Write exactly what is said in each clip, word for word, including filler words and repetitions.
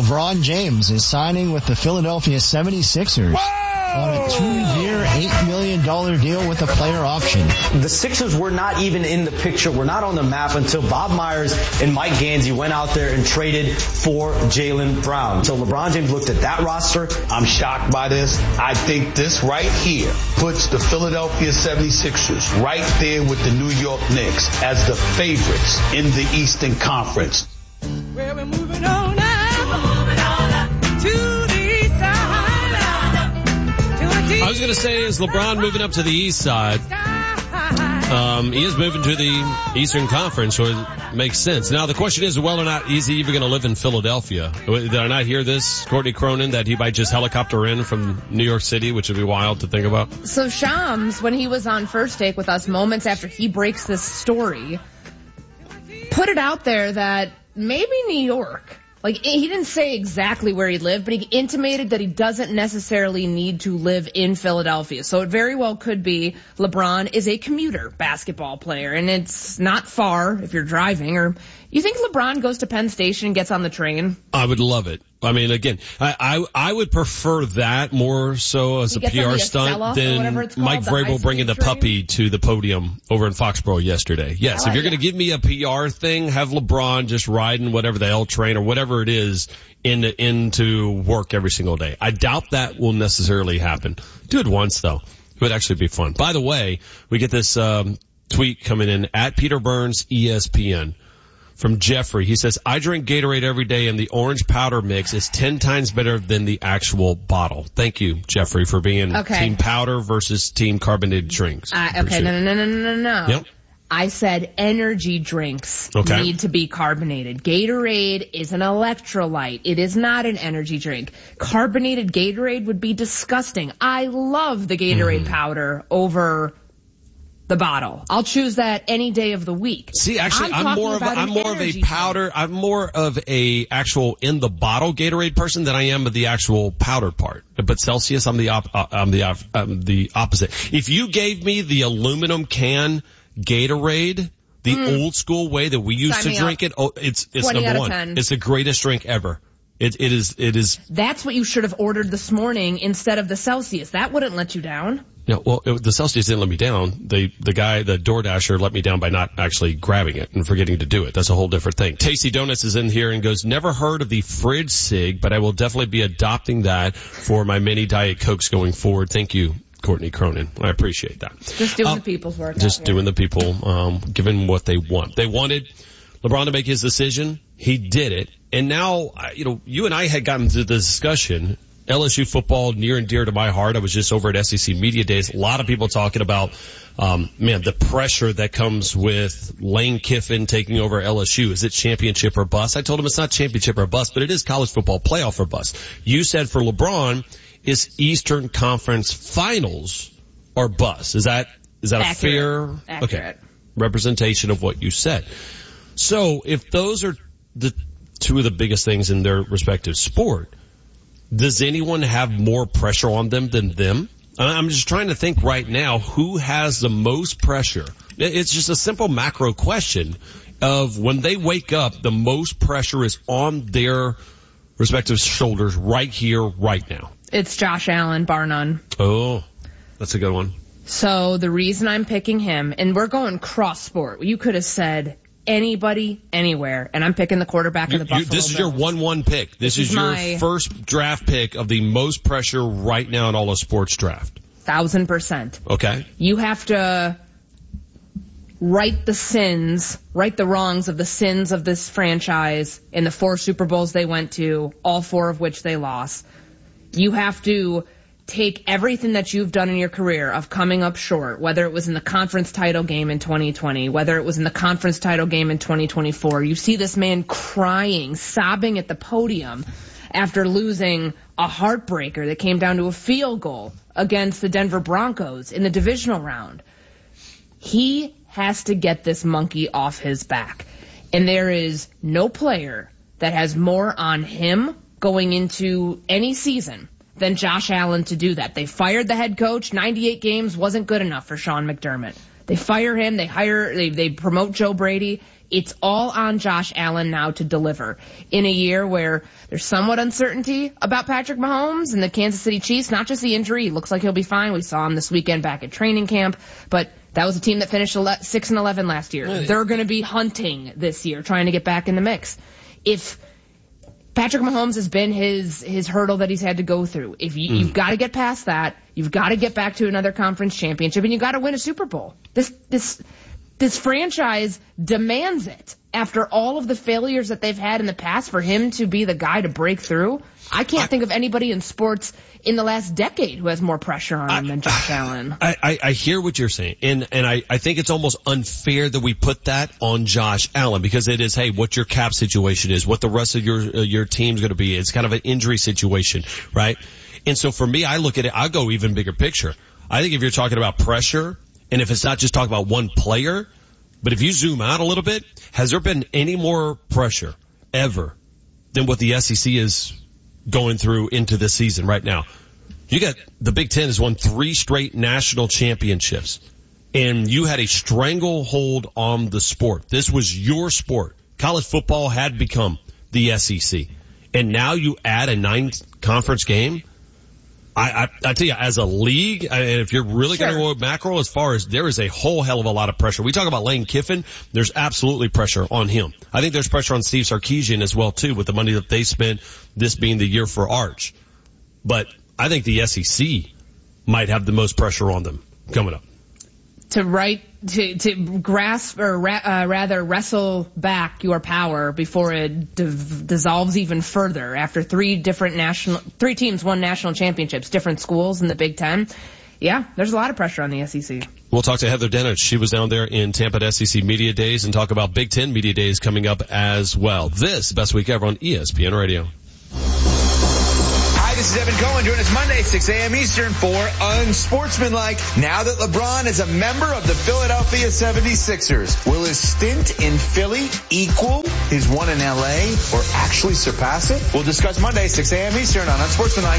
LeBron James is signing with the Philadelphia seventy-sixers. Whoa! On a two-year, eight million dollars deal with a player option. The Sixers were not even in the picture, were not on the map until Bob Myers and Mike Gansey went out there and traded for Jaylen Brown. So LeBron James looked at that roster. I'm shocked by this. I think this right here puts the Philadelphia seventy-sixers right there with the New York Knicks as the favorites in the Eastern Conference. Well, we're moving on now. We're moving on up to the east side. I was going to say, is LeBron moving up to the east side? Um, he is moving to the Eastern Conference, so it makes sense. Now, the question is whether or not is he even going to live in Philadelphia? Did I not hear this, Courtney Cronin, that he might just helicopter in from New York City, which would be wild to think about? So Shams, when he was on First Take with us moments after he breaks this story, put it out there that maybe New York. Like, he didn't say exactly where he lived, but he intimated that he doesn't necessarily need to live in Philadelphia. So it very well could be LeBron is a commuter basketball player, and it's not far if you're driving. Or you think LeBron goes to Penn Station and gets on the train? I would love it. I mean, again, I I, I would prefer that more so as He a P R stunt than Mike Vrabel bringing the train? puppy to the podium over in Foxborough yesterday. Yes, like if you're going to that. give me a P R thing, have LeBron just riding whatever the L train or whatever it is into, into work every single day. I doubt that will necessarily happen. Do it once, though. It would actually be fun. By the way, we get this um, tweet coming in at Peter Burns, E S P N. From Jeffrey, he says, I drink Gatorade every day and the orange powder mix is ten times better than the actual bottle. Thank you, Jeffrey, for being okay. team powder versus team carbonated drinks. Uh, okay, no, no, no, no, no, no. Yep. I said energy drinks okay. need to be carbonated. Gatorade is an electrolyte. It is not an energy drink. Carbonated Gatorade would be disgusting. I love the Gatorade mm. powder over the bottle. I'll choose that any day of the week. See, actually, I'm, I'm more of a, I'm more of a powder, I'm more of a actual in the bottle Gatorade person than I am of the actual powder part. But Celsius, I'm the op, I'm the op, I'm the opposite. If you gave me the aluminum can Gatorade, the mm. old school way that we used Sign to drink up. it, oh, it's it's number one. ten. It's the greatest drink ever. It it is it is. That's what you should have ordered this morning instead of the Celsius. That wouldn't let you down. Yeah, well, it, the Celsius didn't let me down. The the guy, the DoorDasher, let me down by not actually grabbing it and forgetting to do it. That's a whole different thing. Tasty Donuts is in here and goes, never heard of the fridge cig, but I will definitely be adopting that for my mini Diet Cokes going forward. Thank you, Courtney Cronin. I appreciate that. Just doing um, the people's work. Just doing the people, um, giving what they want. They wanted LeBron to make his decision. He did it. And now, you know, you and I had gotten to the discussion. L S U football near and dear to my heart. I was just over at S E C Media Days. A lot of people talking about, um, man, the pressure that comes with Lane Kiffin taking over L S U. Is it championship or bust? I told him it's not championship or bust, but it is college football playoff or bust. You said for LeBron, it's Eastern Conference Finals or bust. Is that, is that Accurate. a fair, Accurate. okay, representation of what you said? So if those are the two of the biggest things in their respective sport, does anyone have more pressure on them than them? I'm just trying to think right now who has the most pressure. It's just a simple macro question of when they wake up, the most pressure is on their respective shoulders right here, right now. It's Josh Allen, bar none. Oh, that's a good one. So the reason I'm picking him, and we're going cross sport. You could have said anybody, anywhere, and I'm picking the quarterback you, of the Buffalo you, This is Bills. your one one pick. This, this is, is your my first draft pick of the most pressure right now in all of sports draft. Thousand percent. Okay. You have to right the sins, right the wrongs of the sins of this franchise in the four Super Bowls they went to, all four of which they lost. You have to take everything that you've done in your career of coming up short, whether it was in the conference title game in twenty twenty, whether it was in the conference title game in twenty twenty-four. You see this man crying, sobbing at the podium after losing a heartbreaker that came down to a field goal against the Denver Broncos in the divisional round. He has to get this monkey off his back. And there is no player that has more on him going into any season than Josh Allen to do that. They fired the head coach. ninety-eight games wasn't good enough for Sean McDermott. They fire him, they hire, they, they promote Joe Brady. It's all on Josh Allen now to deliver in a year where there's somewhat uncertainty about Patrick Mahomes and the Kansas City Chiefs, not just the injury. He looks like he'll be fine. We saw him this weekend back at training camp, but that was a team that finished six and eleven last year. Right. They're going to be hunting this year, trying to get back in the mix. If Patrick Mahomes has been his his hurdle that he's had to go through. If you, mm. you've got to get past that, you've got to get back to another conference championship, and you've got to win a Super Bowl. This this this franchise demands it. After all of the failures that they've had in the past, for him to be the guy to break through, I can't I, think of anybody in sports in the last decade who has more pressure on him I, than Josh I, Allen. I, I, I hear what you're saying, and and I, I think it's almost unfair that we put that on Josh Allen, because it is, hey, what your cap situation is, what the rest of your uh, your team's going to be. It's kind of an injury situation, right? And so for me, I look at it, I go even bigger picture. I think if you're talking about pressure, and if it's not just talking about one player, but if you zoom out a little bit, has there been any more pressure ever than what the S E C is going through into this season right now? You got the Big Ten has won three straight national championships, and you had a stranglehold on the sport. This was your sport. College football had become the S E C, and now you add a nine conference game. I, I, I tell you, as a league, and if you're really sure. going to go macro, as far as there is a whole hell of a lot of pressure. We talk about Lane Kiffin. There's absolutely pressure on him. I think there's pressure on Steve Sarkisian as well, too, with the money that they spent, this being the year for Arch. But I think the S E C might have the most pressure on them coming up. To right, to, to grasp or ra- uh, rather wrestle back your power before it div- dissolves even further after three different national, three teams won national championships, different schools in the Big Ten. Yeah, there's a lot of pressure on the S E C. We'll talk to Heather Dinich. She was down there in Tampa at S E C Media Days, and talk about Big Ten Media Days coming up as well. This, Best Week Ever on E S P N Radio. This is Evan Cohen. Join us Monday, six a.m. Eastern for Unsportsmanlike. Now that LeBron is a member of the Philadelphia seventy-sixers, will his stint in Philly equal his one in L A or actually surpass it? We'll discuss Monday, six a.m. Eastern on Unsportsmanlike.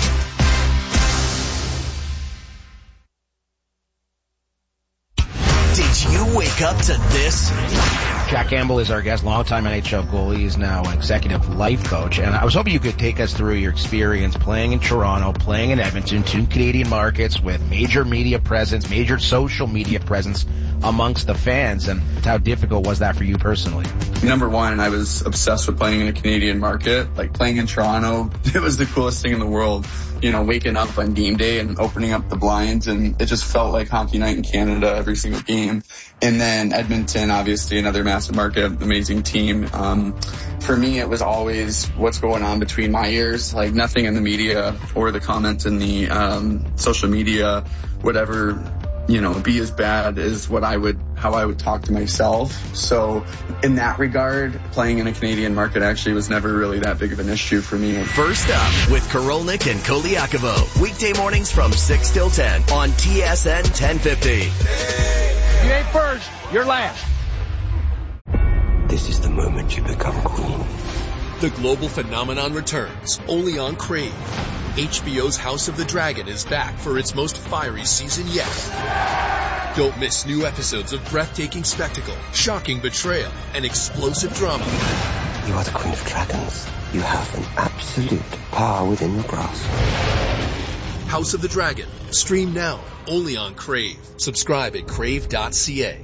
Did you wake up to this? Jack Campbell is our guest, longtime N H L goalie. He's now an executive life coach. And I was hoping you could take us through your experience playing in Toronto, playing in Edmonton, two Canadian markets with major media presence, major social media presence amongst the fans. And how difficult was that for you personally? Number one, I was obsessed with playing in a Canadian market. Like playing in Toronto, it was the coolest thing in the world. You know, waking up on game day and opening up the blinds, and it just felt like hockey night in Canada every single game. And then Edmonton, obviously another massive market, amazing team. Um, for me, it was always what's going on between my ears, like nothing in the media or the comments in the um, social media, whatever, you know, be as bad as what I would, how I would talk to myself. So in that regard, playing in a Canadian market actually was never really that big of an issue for me. First up with Korolnik and Koliakovo. Weekday mornings from six till ten on T S N ten fifty. You ain't first, you're last. This is the moment you become queen. The global phenomenon returns, only on Crave. H B O's House of the Dragon is back for its most fiery season yet. Don't miss new episodes of breathtaking spectacle, shocking betrayal, and explosive drama. You are the Queen of Dragons. You have an absolute power within your grasp. House of the Dragon. Stream now, only on Crave. Subscribe at crave dot c a.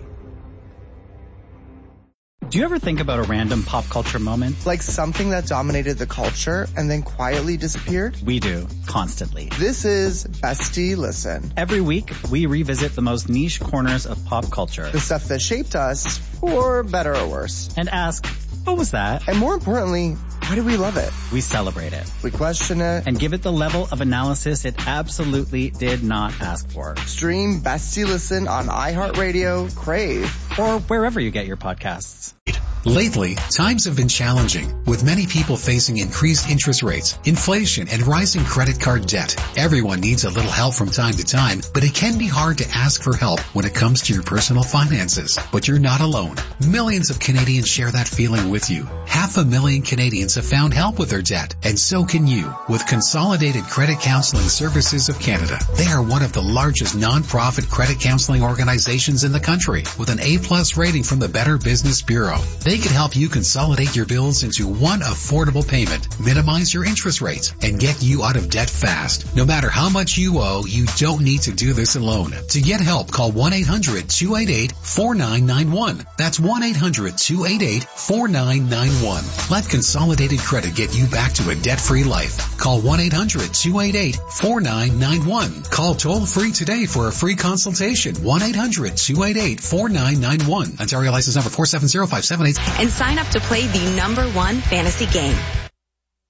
Do you ever think about a random pop culture moment? Like something that dominated the culture and then quietly disappeared? We do, constantly. This is Bestie Listen. Every week, we revisit the most niche corners of pop culture. The stuff that shaped us, for better or worse. And ask, what was that? And more importantly, why do we love it? We celebrate it. We question it. And give it the level of analysis it absolutely did not ask for. Stream Bestie Listen on iHeartRadio, Crave, or wherever you get your podcasts. Lately, times have been challenging, with many people facing increased interest rates, inflation, and rising credit card debt. Everyone needs a little help from time to time, but it can be hard to ask for help when it comes to your personal finances. But you're not alone. Millions of Canadians share that feeling with you. Half a million Canadians have found help with their debt, and so can you with Consolidated Credit Counseling Services of Canada. They are one of the largest non-profit credit counseling organizations in the country with an A-plus rating from the Better Business Bureau. They can help you consolidate your bills into one affordable payment, minimize your interest rates, and get you out of debt fast. No matter how much you owe, you don't need to do this alone. To get help, call one eight hundred two eight eight four nine nine one. That's one eight hundred two eight eight four nine nine one. Let Consolidated Credit get you back to a debt-free life. Call one eight hundred two eight eight four nine nine one. Call toll-free today for a free consultation. one eight hundred two eight eight four nine nine one. Ontario license number four seven zero five seven eight. And sign up to play the number one fantasy game.